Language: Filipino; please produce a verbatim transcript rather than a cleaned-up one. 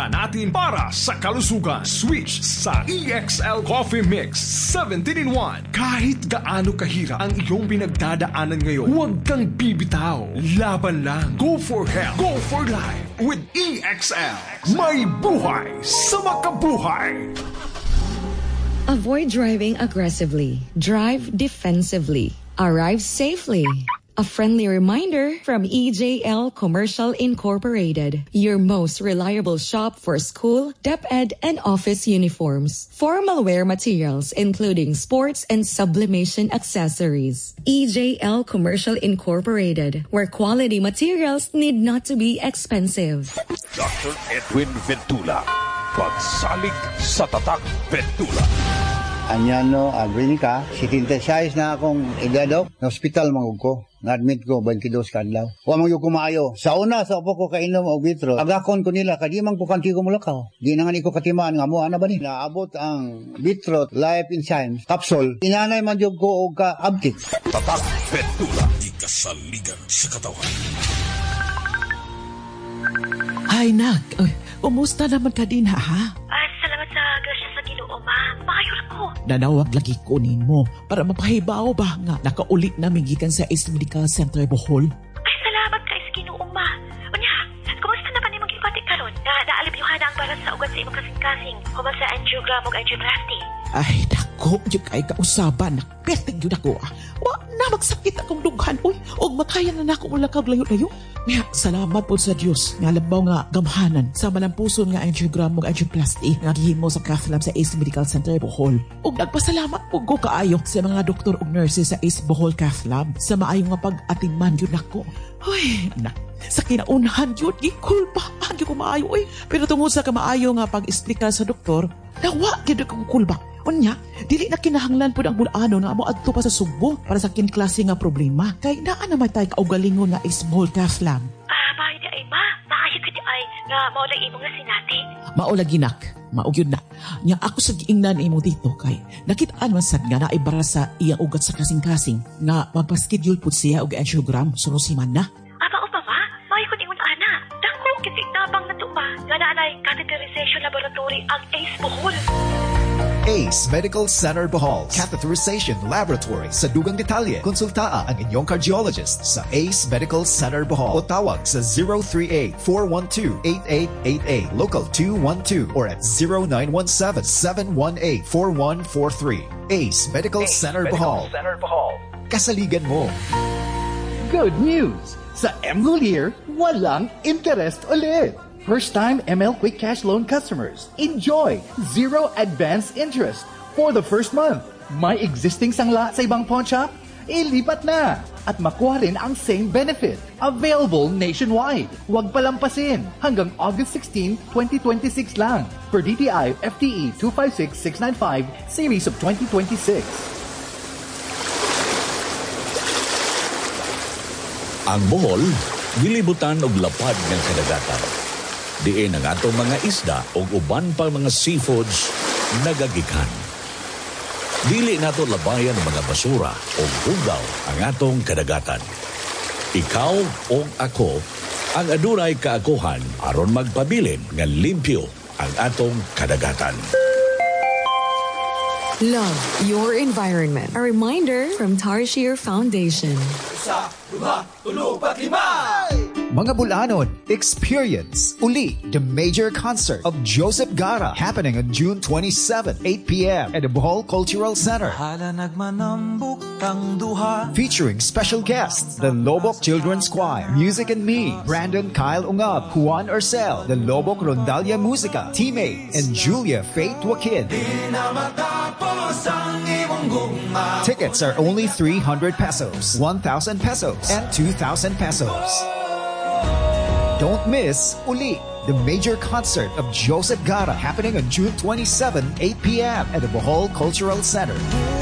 Timpla natin para sa kalusugan. Switch sa E X L Coffee Mix seventeen in one. Kahit gaano kahirap ang iyong pinagdadaanan ngayon, huwag kang bibitaw. Laban lang. Go for health. Go for life. With E X L. May buhay sa makabuhay. Avoid driving aggressively. Drive defensively. Arrive safely. A friendly reminder from E J L Commercial Incorporated, your most reliable shop for school, DepEd, and office uniforms. Formal wear materials, including sports and sublimation accessories. E J L Commercial Incorporated, where quality materials need not to be expensive. Doctor Edwin Ventula. Pagsalig sa Tatak Ventula. Anyano, agrinika, sitintesize na akong igadok na hospital mangug ko. Na-admit ko, twenty-two kadlaw. Wa man yung kumayo. Sa una, sa upo ko kainom o vitro, agakon ko nila, kadi man ko kanti ko mulakaw. Di na nga ni ko katimaan, nga mo, ano ba ni? Naabot ang vitro, life enzymes, capsule. Inanay man yung ko o ka-abtik. Tatak Ventula. Ikasaligan sa katawan. Ay, Nak. Ay, kumusta naman ka din, ha? Ah, salamat sa grasya sa Ginoo, ma. Makayod ko. Nanawag lagi kunin mo para mapahibaw ba nga nakaulit na gikan sa Ace Medical Center Bohol. Ay, salamat kay sa Ginoo, ma. Unya, kumusta naman imong gipati karon? Na naalibyuhan na ang balas sa ugat sa imong kasing-kasing. Human sa angiogram o angioplasty. Ay, dako, yung kay kausaban. Nakperting yun ako. Wa na magsakit akong dughan. Uy, og makaya na na ako ulakag layo-layo. Kaya, salamat po sa Diyos. Nga labaw nga gamhanan sa malampuson nga angiogram o angioplasty nga gihimo sa cath lab sa Ace Medical Center Bohol. Og nagpasalamat po ko kaayo sa mga doktor og nurses sa Ace Bohol Cath Lab sa maayong nga pag-atingman yun ako. Uy, na, sa kinaunahan yun, gikul pa. Hindi ko maayo, uy. Pero tungod sa kamaayo nga pag-explika sa doktor, nawa, gina kong kulba. Unya, dili na kinahanglan po ang bulano na amo adto pa sa Sugbo para sa kinklase nga problema. Kay naa naman tayo kaugalingon nga Ace Bohol Cath Lab. Ah, bahay di ay, ma. Maayo ka di ay na maulang imo nga sinati. Maulagi nak, maugyod na. Nya ako sa giingnan imo dito kay nakitaan man sad nga naibara sa iyang ugat sa kasing-kasing nga magpa-schedule pud siya og angiogram suno si man na. Aba o pa, ma? Maayo ko ingon ana. Dako kiti tabang na to pa. Nga naanay catheterization laboratory ang Ace Bohol. Ace Medical Center Bohol Catheterization Laboratory sa dugang detalye. Konsultaa ang inyong cardiologist sa Ace Medical Center Bohol o tawag sa zero three eight, four one two, eight eight eight eight, local two one two or at zero nine one seven, seven one eight, four one four three. Ace Medical Ace Center Bohol. Kasaligan mo. Good news! Sa M. Golier, walang interest ulit. First-time M L Quick Cash Loan customers, enjoy zero advance interest for the first month. May existing sangla sa ibang pawn shop? Ilipat na! At makuha rin ang same benefit. Available nationwide. Huwag palampasin. Hanggang August sixteenth, twenty twenty-six lang. Per D T I F T E two five six six nine five, Series of twenty twenty-six. Ang Bohol, gilibutan og lapad ng kadagatan. Diin ang atong mga isda o uban pang mga seafoods nagagikan. Dili nato labayan ang mga basura o bugaw ang atong kadagatan. Ikaw o ako ang adunay kaakuhan aron magpabilin nga limpyo ang atong kadagatan. Love your environment. A reminder from Tarshir Foundation. Sa luma, tulo, pat, lima! Mga Bulanon, experience uli the major concert of Joseph Gara happening on June twenty-seventh, eight p.m. at the Bohol Cultural Center. Featuring special guests, the Lobok Children's Choir, Music and Me, Brandon Kyle Ungab, Juan Orcel, the Lobok Rondalia Musica, Teammate, and Julia Faith Joaquin. Tickets are only three hundred pesos, one thousand pesos, and two thousand pesos. Don't miss Uli, the major concert of Joseph Gara happening on June twenty-seventh, eight p.m. at the Bohol Cultural Center.